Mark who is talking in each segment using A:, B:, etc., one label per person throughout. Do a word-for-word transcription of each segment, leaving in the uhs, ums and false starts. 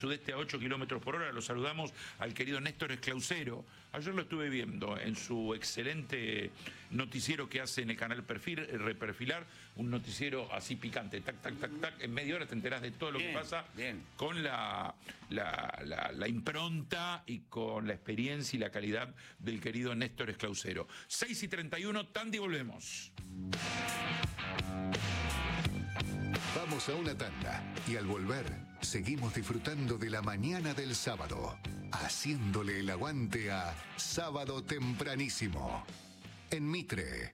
A: Sudeste a ocho kilómetros por hora. Lo saludamos al querido Néstor Esclausero. Ayer lo estuve viendo en su excelente noticiero que hace en el canal Perfil, Reperfilar, un noticiero así picante, tac, tac, tac, tac. En media hora te enterás de todo lo bien, que pasa bien. Con la, la, la, la impronta y con la experiencia y la calidad del querido Néstor Esclausero. seis y treinta y uno, Tandy, volvemos.
B: Vamos a una tanda y al volver seguimos disfrutando de la mañana del sábado, haciéndole el aguante a Sábado Tempranísimo en Mitre.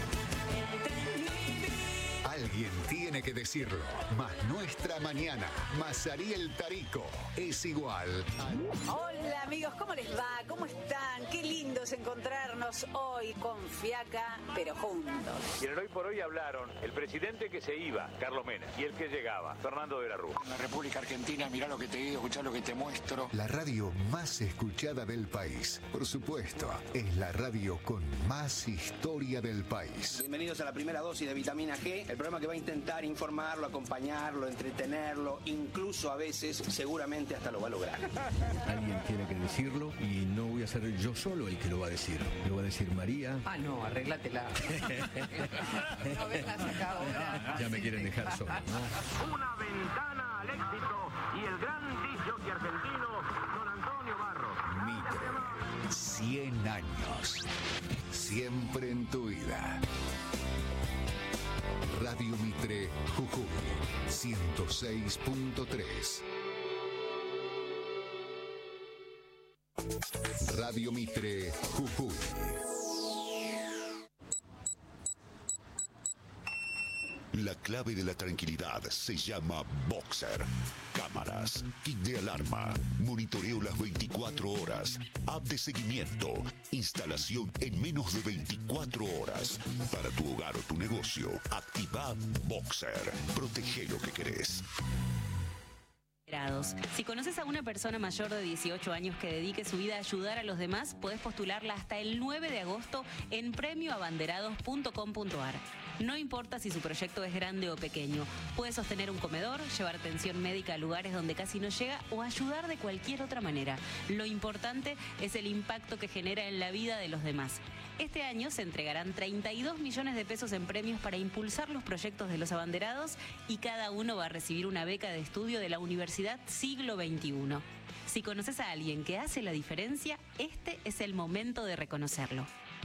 B: Alguien tiene que decirlo, más nuestra mañana, más Ariel Tarico, es igual a...
C: Hola amigos, ¿cómo les va? ¿Cómo están? Qué lindo es encontrarnos hoy con Fiaca, pero juntos.
D: Y en el Hoy por Hoy hablaron el presidente que se iba, Carlos Menem, y el que llegaba, Fernando de la Rúa.
E: En la República Argentina, mirá lo que te digo, escuchá lo que te muestro.
B: La radio más escuchada del país, por supuesto, es la radio con más historia del país.
F: Bienvenidos a la primera dosis de vitamina G, el programa que va a intentar informarlo, acompañarlo, entretenerlo, incluso a veces, seguramente hasta lo va a lograr.
G: Alguien tiene que decirlo y no voy a ser yo solo el que lo va a decir. Lo va a decir María.
H: Ah, no, arréglatela. No vengas acá ahora.
G: Ya me quieren dejar solo, ¿no?
I: Una ventana al éxito y el gran disc jockey argentino, don Antonio Barros.
B: Mitre, cien años. Siempre en tu vida. Radio Mitre, Jujuy, ciento seis punto tres. Radio Mitre, Jujuy.
J: La clave de la tranquilidad se llama Boxer. Cámaras, kit de alarma, monitoreo las veinticuatro horas, app de seguimiento, instalación en menos de veinticuatro horas. Para tu hogar o tu negocio, activa Boxer. Protege lo que querés.
K: Si conoces a una persona mayor de dieciocho años que dedique su vida a ayudar a los demás, podés postularla hasta el nueve de agosto en premio abanderados punto com punto ar. No importa si su proyecto es grande o pequeño, puede sostener un comedor, llevar atención médica a lugares donde casi no llega o ayudar de cualquier otra manera. Lo importante es el impacto que genera en la vida de los demás. Este año se entregarán treinta y dos millones de pesos en premios para impulsar los proyectos de los abanderados y cada uno va a recibir una beca de estudio de la Universidad Siglo veintiuno. Si conoces a alguien que hace la diferencia, este es el momento de reconocerlo.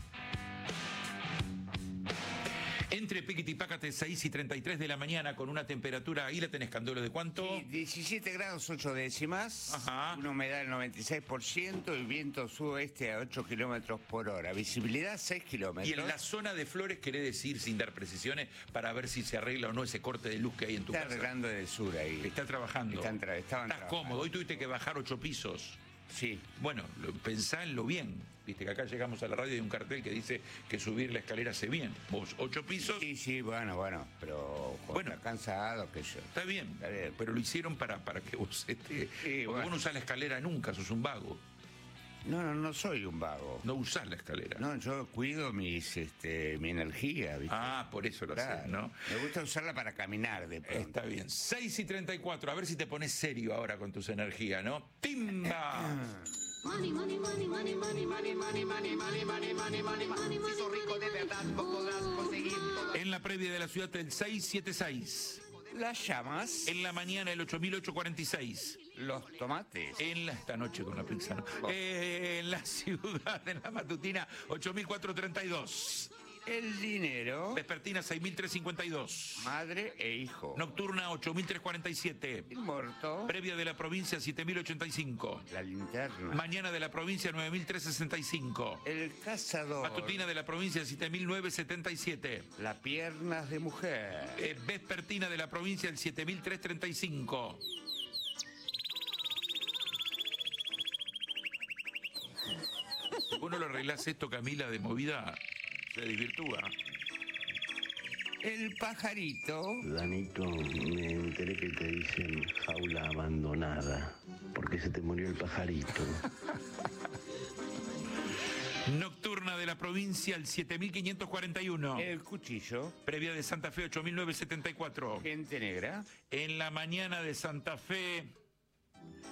A: Entre Piquete y Pácate, seis y treinta y tres de la mañana, con una temperatura, ahí la tenés, Candolo, ¿de cuánto?
L: Sí, diecisiete grados ocho décimas,
A: Ajá.
L: Una humedad del noventa y seis por ciento y viento sudoeste a ocho kilómetros por hora. Visibilidad seis kilómetros.
A: Y en la zona de Flores, querés decir, sin dar precisiones, para ver si se arregla o no ese corte de luz que hay en tu
L: Está
A: casa.
L: Está arreglando del sur ahí.
A: Está trabajando.
L: Están tra estaban
A: Estás
L: trabajando.
A: cómodo, hoy tuviste que bajar ocho pisos.
L: Sí.
A: Bueno, lo, pensá en lo bien. Viste que acá llegamos a la radio y hay un cartel que dice que subir la escalera hace bien. Vos, ocho pisos.
L: Sí, sí, bueno, bueno, pero
A: bueno,
L: está cansado, que yo.
A: Está bien,
L: está bien,
A: pero lo hicieron para, para que vos esté.
L: Sí,
A: porque
L: bueno.
A: vos no usás la escalera nunca, sos un vago.
L: No, no, no soy un vago.
A: No usás la escalera.
L: No, yo cuido mis, este, mi energía, ¿viste?
A: Ah, por eso lo
L: claro.
A: haces, ¿no?
L: Me gusta usarla para caminar de pronto.
A: Está bien. seis y treinta y cuatro, a ver si te pones serio ahora con tus energías, ¿no? ¡Timba!
M: Money, money, money, money, money, money, money, money, money, money, money, money, money. Si sos rico de verdad, vos podrás conseguir todo.
A: En la previa de la ciudad del seis siete seis.
L: Las llamas.
A: En la mañana el ocho mil ochocientos cuarenta y seis.
L: Los tomates.
A: En la, esta noche con la pizza, ¿no? Oh. Eh, en la ciudad, en la matutina, ocho mil cuatrocientos treinta y dos.
L: El dinero.
A: Vespertina, seis mil trescientos cincuenta y dos.
L: Madre e hijo.
A: Nocturna, ocho mil trescientos cuarenta y siete.
L: El muerto.
A: Previa de la provincia, siete mil ochenta y cinco.
L: La linterna.
A: Mañana de la provincia, nueve mil trescientos sesenta y cinco.
L: El cazador.
A: Matutina de la provincia, siete mil novecientos setenta y siete.
L: Las piernas de mujer.
A: Eh, vespertina de la provincia, el siete mil trescientos treinta y cinco. Si vos no lo arreglás esto, Camila, de movida, se desvirtúa.
L: El pajarito.
N: Danito, me enteré que te dicen jaula abandonada, porque se te murió el pajarito.
A: Nocturna de la provincia, el siete mil quinientos cuarenta y uno.
L: El cuchillo.
A: Previa de Santa Fe, ocho mil novecientos setenta y cuatro.
L: Gente negra.
A: En la mañana de Santa Fe,